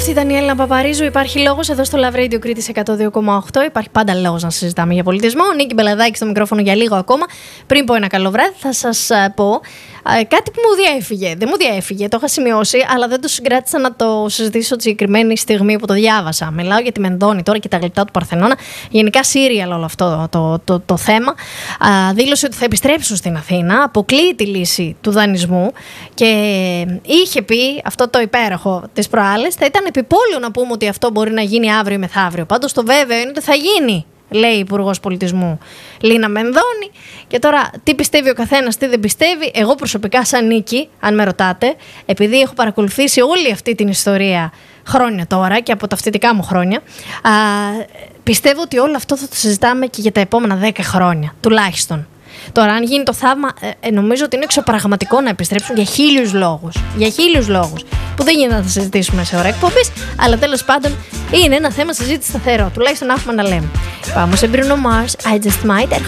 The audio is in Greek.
η Δανιέλα Παπαρίζου. Υπάρχει λόγος εδώ στο Love Radio Κρήτης 102,8. Υπάρχει πάντα λόγος να συζητάμε για πολιτισμό. Νίκη Μπελαδάκη στο μικρόφωνο για λίγο ακόμα. Πριν πω ένα καλό βράδυ, θα σας πω κάτι που μου διέφυγε. Δεν μου διέφυγε, το είχα σημειώσει, αλλά δεν το συγκράτησα να το συζητήσω τη συγκεκριμένη στιγμή που το διάβασα. Μιλάω για τη Μενδώνη τώρα και τα γλυπτά του Παρθενώνα. Γενικά σύριαλ όλο αυτό το θέμα. Δήλωσε ότι θα επιστρέψουν στην Αθήνα. Αποκλείει τη λύση του δανεισμού και είχε πει αυτό το υπέροχο τις προάλλες. Θα ήταν επιπόλαιο να πούμε ότι αυτό μπορεί να γίνει αύριο ή μεθαύριο. Πάντως το βέβαιο είναι ότι θα γίνει, λέει η Υπουργός Πολιτισμού Λίνα Μενδώνη. Και τώρα τι πιστεύει ο καθένας, τι δεν πιστεύει. Εγώ προσωπικά σαν Νίκη, αν με ρωτάτε, επειδή έχω παρακολουθήσει όλη αυτή την ιστορία χρόνια τώρα και από τα φοιτητικά μου χρόνια, πιστεύω ότι όλο αυτό θα το συζητάμε και για τα επόμενα 10 χρόνια τουλάχιστον. Τώρα, αν γίνει το θαύμα, νομίζω ότι είναι εξωπραγματικό να επιστρέψουν για 1000 λόγους. Για 1000 λόγους. Που δεν γίνεται να τα συζητήσουμε σε ώρα εκπομπής, αλλά τέλος πάντων είναι ένα θέμα συζήτηση σταθερό. Τουλάχιστον να έχουμε να λέμε. Πάμε σε Bruno Mars, I Just Might.